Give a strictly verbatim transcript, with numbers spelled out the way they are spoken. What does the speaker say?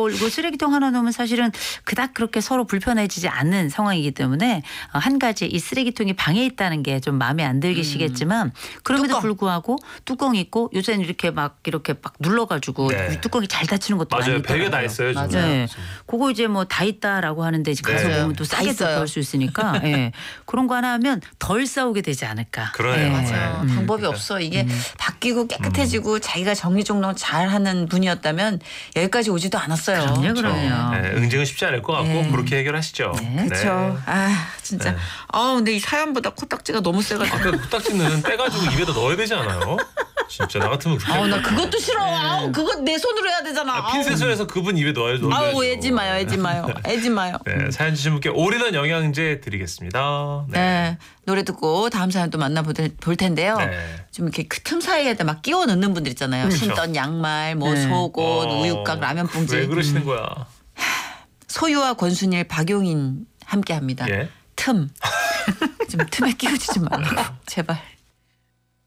버리고 쓰레기통 하나 놓으면 사실은 그닥 그렇게 서로 불편해지지 않는 상황이기 때문에 한 가지 이 쓰레기통이 방에 있다는 게 좀 마음에 안 들기시겠지만 그럼에도 뚜껑. 불구하고 뚜껑 있고 요새는 이렇게 막 이렇게 막 눌러가지고 네. 이 뚜껑이 잘 닫히는 것도 많이 맞아요. 있더라고요. 베개 다 있어요. 맞아요. 지금. 네. 그거 이제 뭐 다 있다라고 하는데 이제 가서 네. 보면 또 다 싸게 또 있어요. 구할 수 있으니까 예. 그런 거 하나 하면 덜 싸우게 되지 않을까. 그러네요. 예. 맞아요. 음. 방법이 그러니까. 없어. 이게 바뀌고 깨끗해지고 자기가 정리정돈 잘하는 분이었다면 여기까지 오지도 않았어요. 그럼요, 그렇죠. 그럼요. 네, 응징은 쉽지 않을 것 같고 네. 그렇게 해결하시죠. 네. 그렇죠. 아 진짜. 네. 아 근데 이 사연보다 코딱지가 너무 세가지고. 아까 코딱지는 떼가지고 입에다 넣어야 되지 않아요? 진짜 나 같으면 그렇게 아우 나 할 거예요. 그것도 싫어. 아우 그거 내 손으로 해야 되잖아. 아, 핀셋을 해서 그분 입에 넣어야 넣어야죠. 아우 애지 마요, 애지 마요, 애지 마요. 네, 사연 주신 분께 올인원 영양제 드리겠습니다. 네. 네. 노래 듣고 다음 사연 또 만나볼 텐데요. 네. 좀 이렇게 그 틈 사이에다 막 끼워 넣는 분들 있잖아요. 그렇죠. 신던 양말, 뭐 네. 속옷, 어, 우유곽, 라면 봉지. 왜 그러시는 거야? 소유와 권순일, 박용인 함께합니다. 예. 틈. 좀 틈에 끼우지 좀 말라고 제발.